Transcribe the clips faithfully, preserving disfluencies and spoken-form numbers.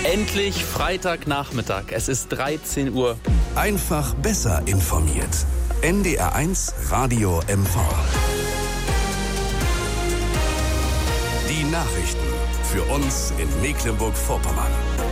Endlich Freitagnachmittag. Es ist dreizehn Uhr. Einfach besser informiert. N D R eins Radio M V. Die Nachrichten für uns in Mecklenburg-Vorpommern.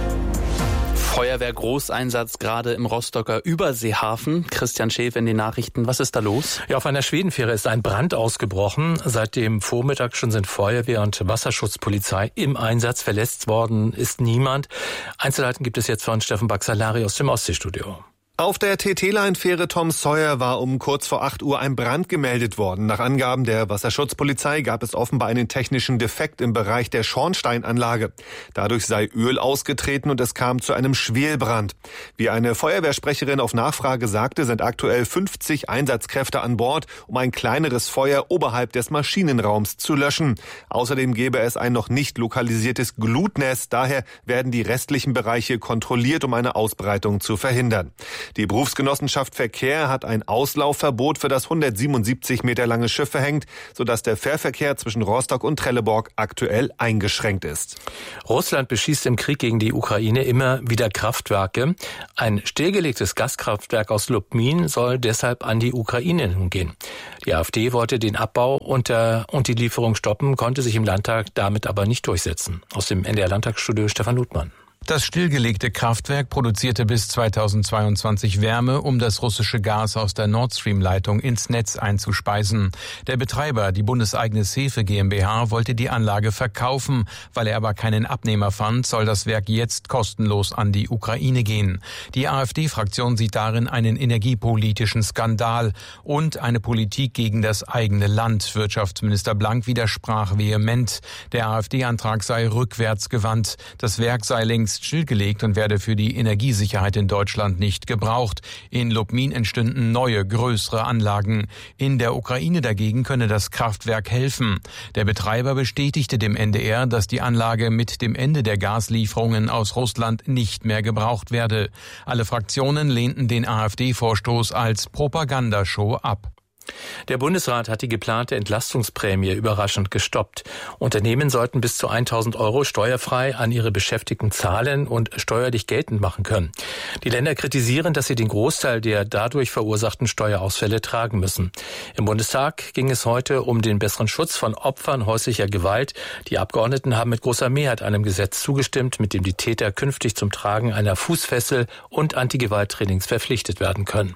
Feuerwehr-Großeinsatz gerade im Rostocker Überseehafen. Christian Schäfer in den Nachrichten. Was ist da los? Ja, auf einer Schwedenfähre ist ein Brand ausgebrochen. Seit dem Vormittag schon sind Feuerwehr und Wasserschutzpolizei im Einsatz. Verletzt worden ist niemand. Einzelheiten gibt es jetzt von Steffen Baxalari aus dem Ostseestudio. Auf der T T-Line-Fähre Tom Sawyer war um kurz vor acht Uhr ein Brand gemeldet worden. Nach Angaben der Wasserschutzpolizei gab es offenbar einen technischen Defekt im Bereich der Schornsteinanlage. Dadurch sei Öl ausgetreten und es kam zu einem Schwelbrand. Wie eine Feuerwehrsprecherin auf Nachfrage sagte, sind aktuell fünfzig Einsatzkräfte an Bord, um ein kleineres Feuer oberhalb des Maschinenraums zu löschen. Außerdem gäbe es ein noch nicht lokalisiertes Glutnest. Daher werden die restlichen Bereiche kontrolliert, um eine Ausbreitung zu verhindern. Die Berufsgenossenschaft Verkehr hat ein Auslaufverbot für das hundertsiebenundsiebzig Meter lange Schiff verhängt, sodass der Fährverkehr zwischen Rostock und Trelleborg aktuell eingeschränkt ist. Russland beschießt im Krieg gegen die Ukraine immer wieder Kraftwerke. Ein stillgelegtes Gaskraftwerk aus Lubmin soll deshalb an die Ukraine gehen. Die AfD wollte den Abbau und, der, und die Lieferung stoppen, konnte sich im Landtag damit aber nicht durchsetzen. Aus dem N D R-Landtagsstudio Stefan Ludmann. Das stillgelegte Kraftwerk produzierte bis zweitausendzweiundzwanzig Wärme, um das russische Gas aus der Nord Stream-Leitung ins Netz einzuspeisen. Der Betreiber, die bundeseigene Sefe GmbH, wollte die Anlage verkaufen. Weil er aber keinen Abnehmer fand, soll das Werk jetzt kostenlos an die Ukraine gehen. Die AfD-Fraktion sieht darin einen energiepolitischen Skandal und eine Politik gegen das eigene Land. Wirtschaftsminister Blank widersprach vehement. Der AfD-Antrag sei rückwärtsgewandt. Das Werk sei längst stillgelegt und werde für die Energiesicherheit in Deutschland nicht gebraucht. In Lubmin entstünden neue, größere Anlagen. In der Ukraine dagegen könne das Kraftwerk helfen. Der Betreiber bestätigte dem N D R, dass die Anlage mit dem Ende der Gaslieferungen aus Russland nicht mehr gebraucht werde. Alle Fraktionen lehnten den AfD-Vorstoß als Propagandashow ab. Der Bundesrat hat die geplante Entlastungsprämie überraschend gestoppt. Unternehmen sollten bis zu tausend Euro steuerfrei an ihre Beschäftigten zahlen und steuerlich geltend machen können. Die Länder kritisieren, dass sie den Großteil der dadurch verursachten Steuerausfälle tragen müssen. Im Bundestag ging es heute um den besseren Schutz von Opfern häuslicher Gewalt. Die Abgeordneten haben mit großer Mehrheit einem Gesetz zugestimmt, mit dem die Täter künftig zum Tragen einer Fußfessel und Antigewalttrainings verpflichtet werden können.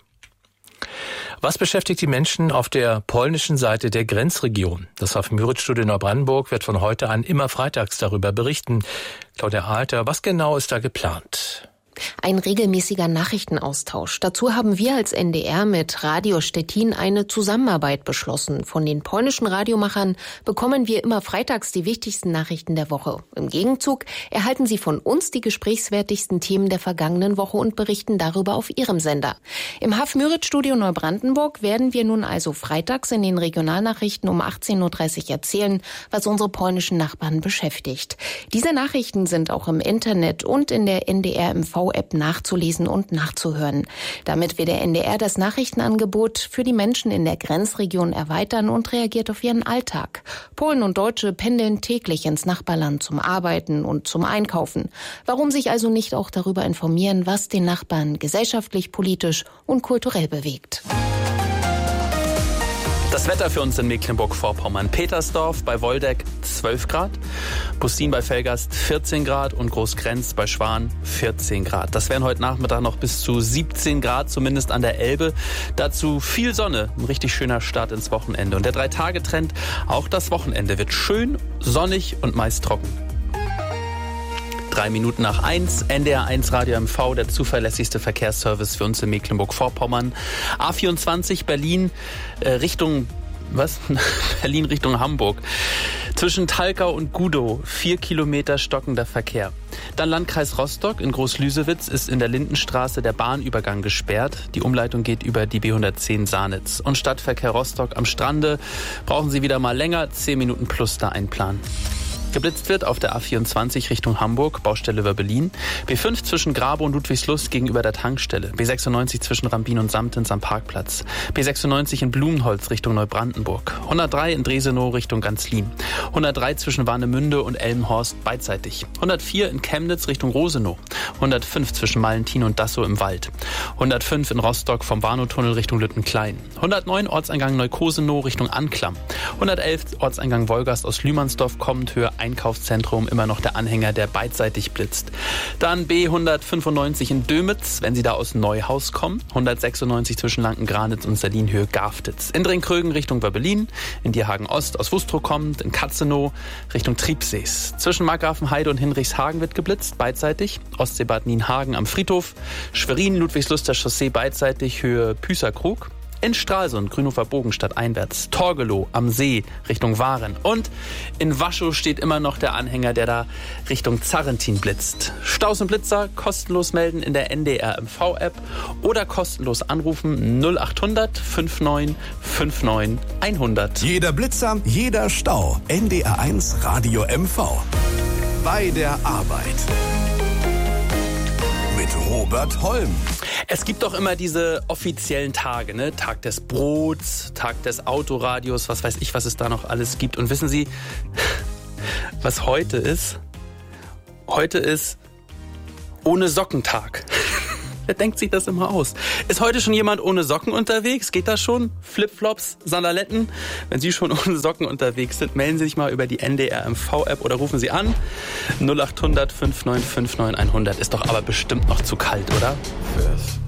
Was beschäftigt die Menschen auf der polnischen Seite der Grenzregion? Das Hafen-Müritz-Studio Neubrandenburg wird von heute an immer freitags darüber berichten. Claudia Alter, was genau ist da geplant? Ein regelmäßiger Nachrichtenaustausch. Dazu haben wir als N D R mit Radio Stettin eine Zusammenarbeit beschlossen. Von den polnischen Radiomachern bekommen wir immer freitags die wichtigsten Nachrichten der Woche. Im Gegenzug erhalten sie von uns die gesprächswertigsten Themen der vergangenen Woche und berichten darüber auf ihrem Sender. Im Hafen-Müritz-Studio Neubrandenburg werden wir nun also freitags in den Regionalnachrichten um achtzehn Uhr dreißig erzählen, was unsere polnischen Nachbarn beschäftigt. Diese Nachrichten sind auch im Internet und in der N D R M V App nachzulesen und nachzuhören. Damit will der N D R das Nachrichtenangebot für die Menschen in der Grenzregion erweitern und reagiert auf ihren Alltag. Polen und Deutsche pendeln täglich ins Nachbarland zum Arbeiten und zum Einkaufen. Warum sich also nicht auch darüber informieren, was den Nachbarn gesellschaftlich, politisch und kulturell bewegt? Das Wetter für uns in Mecklenburg-Vorpommern. Petersdorf bei Woldeck zwölf Grad, Bustin bei Velgast vierzehn Grad und Großgrenz bei Schwan vierzehn Grad. Das wären heute Nachmittag noch bis zu siebzehn Grad, zumindest an der Elbe. Dazu viel Sonne, ein richtig schöner Start ins Wochenende. Und der Drei-Tage-Trend, auch das Wochenende wird schön, sonnig und meist trocken. Drei Minuten nach eins, N D R eins Radio M V, der zuverlässigste Verkehrsservice für uns in Mecklenburg-Vorpommern. A vierundzwanzig Berlin äh, Richtung, was? Berlin Richtung Hamburg. Zwischen Talkau und Gudow vier Kilometer stockender Verkehr. Dann Landkreis Rostock in Groß-Lüsewitz ist in der Lindenstraße der Bahnübergang gesperrt. Die Umleitung geht über die B hundertzehn Sahnitz. Und Stadtverkehr Rostock am Strande brauchen Sie wieder mal länger, zehn Minuten plus da einplanen. Geblitzt wird auf der A vierundzwanzig Richtung Hamburg, Baustelle Wörbelin. B fünf zwischen Grabe und Ludwigslust gegenüber der Tankstelle. B sechsundneunzig zwischen Rambin und Samtens am Parkplatz. B sechsundneunzig in Blumenholz Richtung Neubrandenburg. hundertdrei in Dresenow Richtung Ganzlin. hundertdrei zwischen Warnemünde und Elmhorst beidseitig. hundertvier in Chemnitz Richtung Rosenow. hundertfünf zwischen Malentin und Dassow im Wald. hundertfünf in Rostock vom Warnow-Tunnel Richtung Lüttenklein. hundertneun Ortseingang Neukosenow Richtung Anklam. hundertelf Ortseingang Wolgast aus Lühmannsdorf kommend Höhe Einkaufszentrum, immer noch der Anhänger, der beidseitig blitzt. Dann B hundertfünfundneunzig in Dömitz, wenn Sie da aus Neuhaus kommen. hundertsechsundneunzig zwischen Lanken-Granitz und Salin Höhe Garftitz. In Dringkrögen Richtung Wörbelin. In Dierhagen Ost aus Wustrow kommend. In Katzenow Richtung Triebsees. Zwischen Markgrafenheide und Hinrichshagen wird geblitzt, beidseitig. Ostseebad Nienhagen am Friedhof. Schwerin, Ludwigsluster Chaussee beidseitig Höhe Püßerkrug. In Stralsund, Grünhofer Bogenstadt einwärts, Torgelow am See Richtung Waren. Und in Waschow steht immer noch der Anhänger, der da Richtung Zarrentin blitzt. Staus und Blitzer kostenlos melden in der N D R M V-App oder kostenlos anrufen null acht hundert neunundfünfzig neunundfünfzig hundert. Jeder Blitzer, jeder Stau. N D R eins Radio M V. Bei der Arbeit. Mit Robert Holm. Es gibt doch immer diese offiziellen Tage, ne? Tag des Brots, Tag des Autoradios, was weiß ich, was es da noch alles gibt. Und wissen Sie, was heute ist? Heute ist ohne Sockentag. Wer denkt sich das immer aus? Ist heute schon jemand ohne Socken unterwegs? Geht das schon? Flipflops, Sandaletten? Wenn Sie schon ohne Socken unterwegs sind, melden Sie sich mal über die N D R M V-App oder rufen Sie an. null acht hundert fünfundneunzig neunundfünfzig hundert. Ist doch aber bestimmt noch zu kalt, oder?